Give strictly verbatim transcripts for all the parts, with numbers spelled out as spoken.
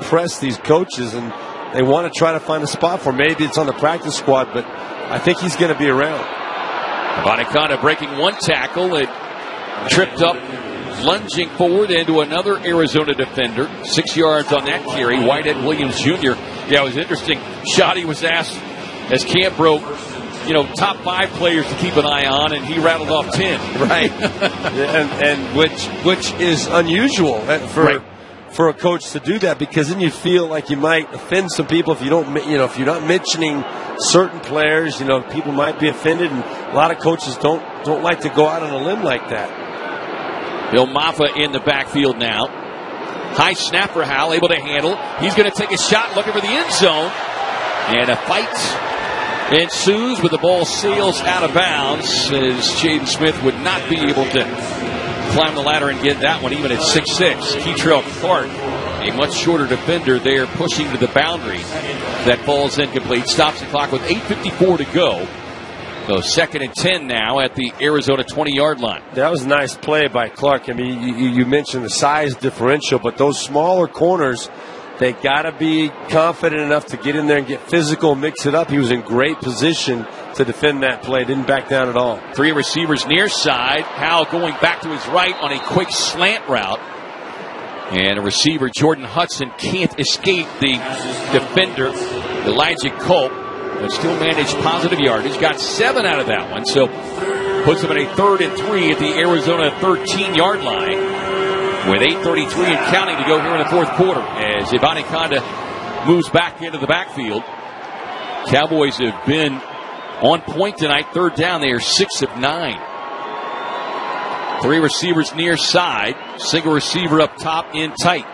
impress these coaches, and they want to try to find a spot for him. Maybe it's on the practice squad, but I think he's going to be around. Abanikanda breaking one tackle. It tripped up, lunging forward into another Arizona defender. Six yards on that carry. Whitehead Williams Junior Yeah, it was interesting. Shoddy was asked as camp broke, you know, top five players to keep an eye on, and he rattled off ten. Right, and, and which which is unusual for right. for a coach to do that, because then you feel like you might offend some people if you don't, you know, if you're not mentioning certain players. You know, people might be offended, and a lot of coaches don't don't like to go out on a limb like that. Bill Maffa in the backfield now. High snap for Howell, able to handle. He's going to take a shot, looking for the end zone, and a fight ensues, but the ball sails out of bounds as Jaden Smith would not be able to climb the ladder and get that one, even at six six. Keitrell Clark, a much shorter defender there, pushing to the boundary. That falls incomplete. Stops the clock with eight fifty-four to go. So second and ten now at the Arizona twenty-yard line. That was a nice play by Clark. I mean, you, you mentioned the size differential, but those smaller corners, they got to be confident enough to get in there and get physical, mix it up. He was in great position to defend that play. Didn't back down at all. Three receivers near side. Howell going back to his right on a quick slant route. And a receiver, Jordan Hudson, can't escape the defender, Elijah Culp, but still managed positive yardage. Got seven out of that one, so puts him at a third and three at the Arizona thirteen-yard line, with eight thirty-three and counting to go here in the fourth quarter as Abanikanda moves back into the backfield. Cowboys have been on point tonight. Third down, they are six of nine. Three receivers near side. Single receiver up top in tight.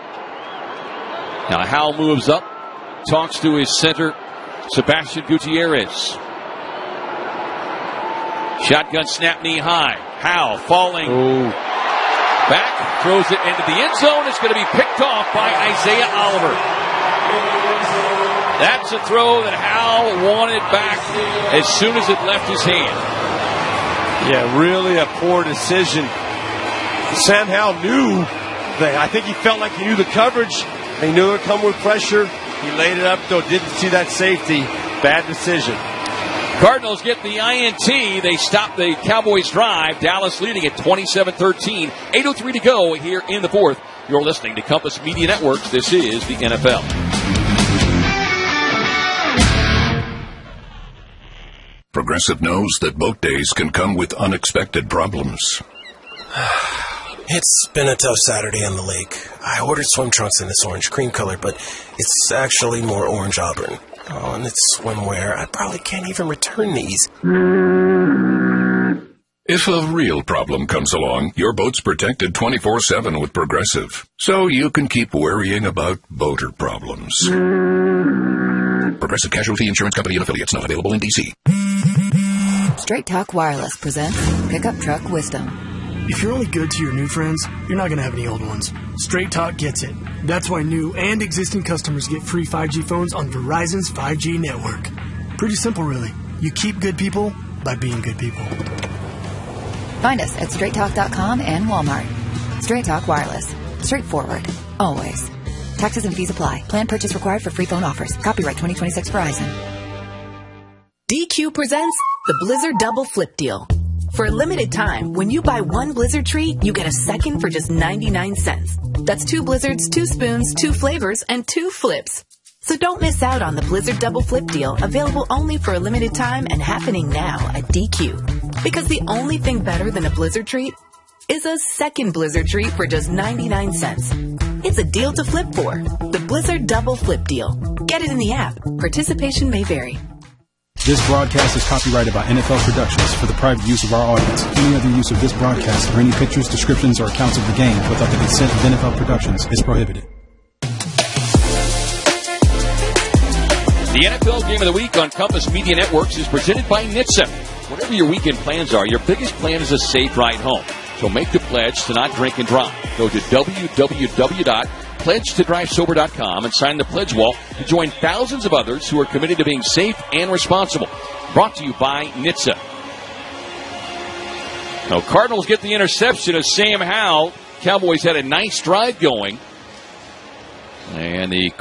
Now Howell moves up, talks to his center, Sebastian Gutierrez. Shotgun snap, knee high. Howell falling. Ooh. Back, throws it into the end zone. It's going to be picked off by Isaiah Oliver. That's a throw that Howell wanted back as soon as it left his hand. Yeah, really a poor decision. Sam Howell knew that. I think he felt like he knew the coverage. He knew it would come with pressure. He laid it up, though, didn't see that safety. Bad decision. Cardinals get the I N T. They stop the Cowboys' drive. Dallas leading at twenty-seven thirteen. eight oh three to go here in the fourth. You're listening to Compass Media Networks. This is the N F L. Progressive knows that boat days can come with unexpected problems. It's been a tough Saturday on the lake. I ordered swim trunks in this orange cream color, but it's actually more orange auburn. Oh, and it's swimwear. I probably can't even return these. If a real problem comes along, your boat's protected twenty-four seven with Progressive, so you can keep worrying about boater problems. Progressive Casualty Insurance Company and Affiliates, not available in D C. Straight Talk Wireless presents Pickup Truck Wisdom. If you're only good to your new friends, you're not going to have any old ones. Straight Talk gets it. That's why new and existing customers get free five G phones on Verizon's five G network. Pretty simple, really. You keep good people by being good people. Find us at straight talk dot com and Walmart. Straight Talk Wireless. Straightforward. Always. Taxes and fees apply. Plan purchase required for free phone offers. Copyright twenty twenty-six Verizon. D Q presents the Blizzard Double Flip Deal. For a limited time, when you buy one Blizzard treat, you get a second for just ninety-nine cents. That's two Blizzards, two spoons, two flavors, and two flips. So don't miss out on the Blizzard Double Flip Deal, available only for a limited time and happening now at D Q. Because the only thing better than a Blizzard treat is a second Blizzard treat for just ninety-nine cents. It's a deal to flip for. The Blizzard Double Flip Deal. Get it in the app. Participation may vary. This broadcast is copyrighted by N F L Productions for the private use of our audience. Any other use of this broadcast or any pictures, descriptions, or accounts of the game without the consent of N F L Productions is prohibited. The N F L Game of the Week on Compass Media Networks is presented by N H T S A. Whatever your weekend plans are, your biggest plan is a safe ride home. So make the pledge to not drink and drive. Go to w w w dot pledge to drive sober dot com and sign the pledge wall to join thousands of others who are committed to being safe and responsible. Brought to you by N H T S A. Now, Cardinals get the interception of Sam Howell. Cowboys had a nice drive going. And the